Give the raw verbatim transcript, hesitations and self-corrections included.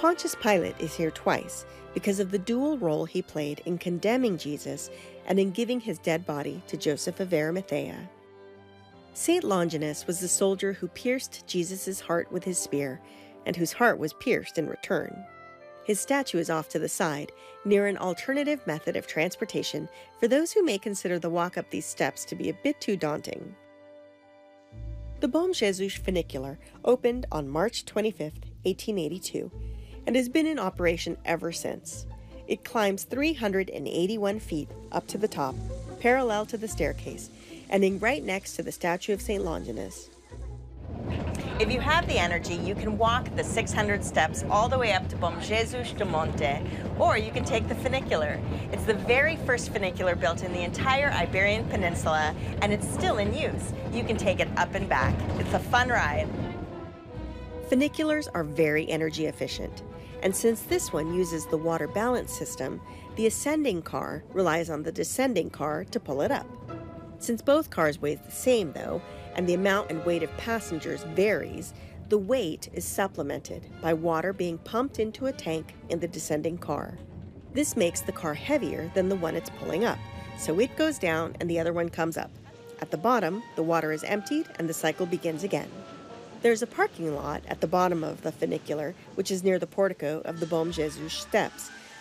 Pontius Pilate is here twice because of the dual role he played in condemning Jesus and in giving his dead body to Joseph of Arimathea. Saint Longinus was the soldier who pierced Jesus' heart with his spear, and whose heart was pierced in return. His statue is off to the side, near an alternative method of transportation for those who may consider the walk up these steps to be a bit too daunting. The Bom Jesus funicular opened on March twenty-fifth, eighteen eighty-two, and has been in operation ever since. It climbs three hundred eighty-one feet up to the top, parallel to the staircase, ending right next to the statue of Saint Longinus. If you have the energy, you can walk the six hundred steps all the way up to Bom Jesus do Monte, or you can take the funicular. It's the very first funicular built in the entire Iberian Peninsula, and it's still in use. You can take it up and back. It's a fun ride. Funiculars are very energy efficient, and since this one uses the water balance system, the ascending car relies on the descending car to pull it up. Since both cars weigh the same, though, and the amount and weight of passengers varies, the weight is supplemented by water being pumped into a tank in the descending car. This makes the car heavier than the one it's pulling up, so it goes down and the other one comes up. At the bottom, the water is emptied and the cycle begins again. There's a parking lot at the bottom of the funicular, which is near the portico of the Bom Jesus steps,